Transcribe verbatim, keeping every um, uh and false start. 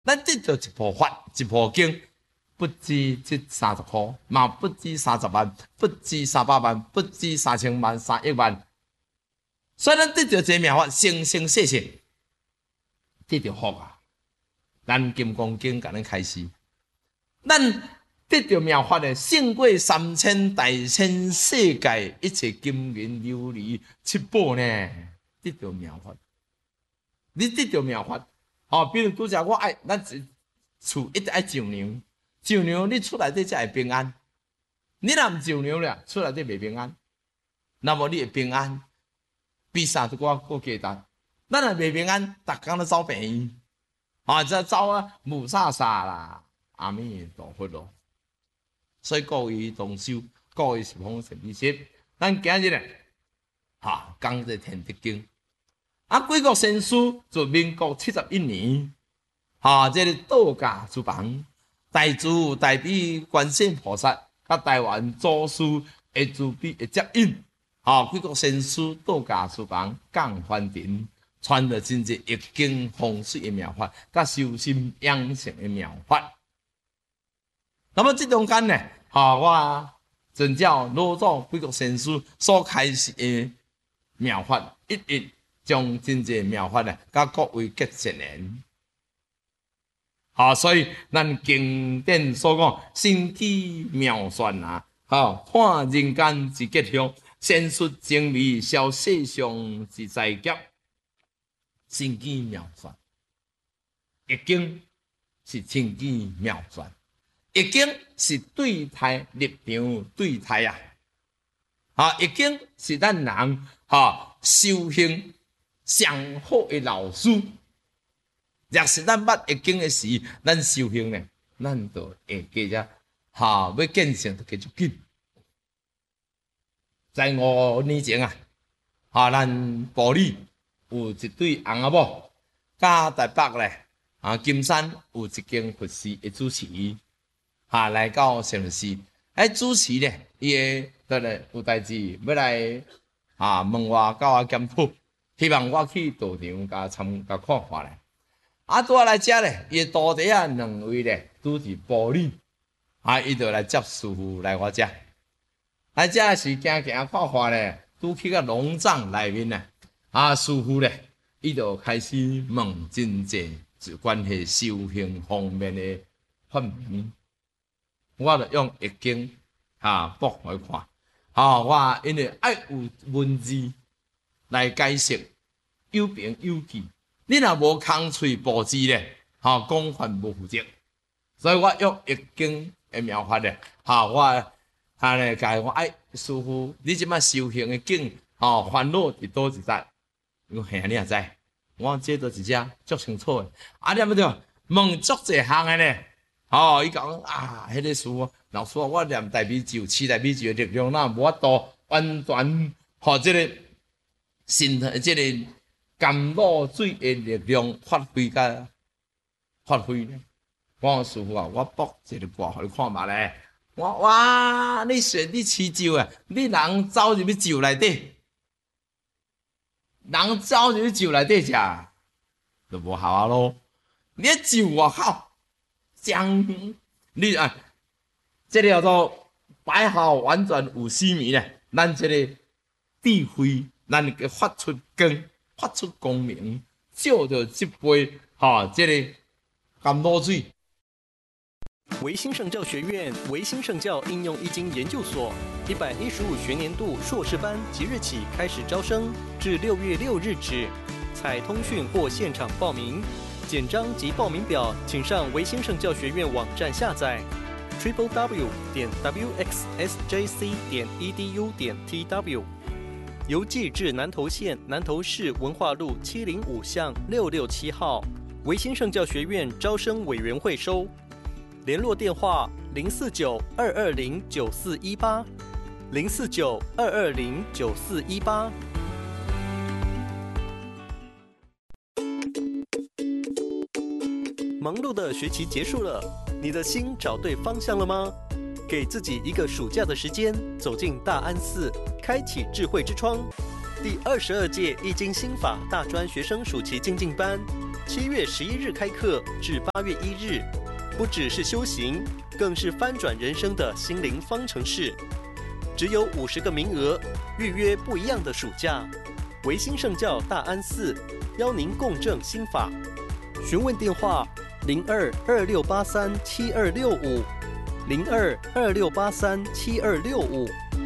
咱得到一部法，一部经，不止这三十块，嘛不止三十万，不止三百万，不止三千万、三亿万。所以咱得到这妙法，生生世世得到福啊！咱金刚经甲咱开始，咱得到妙法的，胜过三千大千世界一切金银琉璃七宝呢。得到妙法，你得到妙法。哦，比如拄则我爱，咱厝一直爱上娘，上娘你厝内底才会平安。你若毋上娘了，厝内底袂平安。那么你会平安，比三十我过简单。咱若袂平安，逐工都走病院，啊，则走啊无啥啥啦，阿弥陀佛咯。所以各位同修，各位十方神秘师，咱今日咧，哈讲这《天德经》。啊，贵国先师自民国七十一年，哈、啊，这个道家之邦，大慈大悲观世音菩萨，甲台湾祖师的慈悲的接引，哈、啊，贵国先师道家之邦降凡尘，传了真正易经风水的妙法，甲修心养性的妙法。那么这中间呢，哈、啊，我遵照老祖贵国先师所开始的妙法，一一。将真正妙法呢，甲各位结成缘。好，所以咱经典所讲，身体妙算啊，好看人间之吉祥，显出精微，消世上之灾劫。身体妙算，易经是身体妙算，易经是对台立场对台啊，啊，易经是咱人哈修行上好的老师，若是咱捌易经的时，咱修行呢，咱就会加只哈要见成就加足紧。在五年前啊，哈咱部里有一对翁仔某，甲台北咧啊金山有一间佛寺的主持，哈来到善佛寺，喺主持咧，伊个得咧有代志要来啊问我，甲我检讨。希望我去道场甲参甲看看咧。啊，拄来遮咧，伊徒弟啊两位咧，拄是部里，啊，伊就来接师傅来我遮。来遮是行行看看咧，拄去个农场内面咧，啊，师傅咧，伊就开始问真济有关系修行方面的法门。我就用易经啊卜来看，啊，我因为爱有文字来解释。有凭有据，你若无空喙布置咧，哈、啊，广泛无负责，所以我用易经的妙法咧，哈、啊，我哈咧教我哎，师傅，你即摆修行的境，吼、啊，烦恼伫倒一搭？我吓你也知，我这都一只足清楚的，啊，念不着问足一项的咧，吼、啊，伊讲啊，迄、那个师傅，老师，我念大悲咒、七大悲咒的力量，那无法度完全，吼、啊，这个身体，这个。甘露水的力量发挥甲发挥呢？我讲师傅啊，我卜一个卦互你看嘛咧。我哇，你说你持咒啊，你人走入去咒内底，人走入去咒内底食，就无效啊咯。你咒外口，将你啊，这个叫做百好完全有死迷咧。咱这个智慧，咱个发出光。发出光明，照着这杯哈、啊，这个甘露水。 维新圣教学院维新圣教应用易经研究所一百一十五学年度硕士班即日起开始招生，至六月六日止，采通讯或现场报名。简章及报名表，请上维新圣教学院网站下载 triple w 点 w x s j c 点 e d u 点 t w。邮寄至南投县南投市文化路七零五巷六六七号，维新圣教学院招生委员会收。联络电话：零四九二二零九四一八，零四九二二零九四一八。忙碌的学期结束了，你的心找对方向了吗？给自己一个暑假的时间，走进大安寺，开启智慧之窗。第二十二届易经心法大专学生暑期精进班七月十一日开课至八月一日，不只是修行，更是翻转人生的心灵方程式。只有五十个名额，预约不一样的暑假。维新圣教大安寺邀您共振心法，询问电话零二二六八三七二六五零二二六八三七二六五。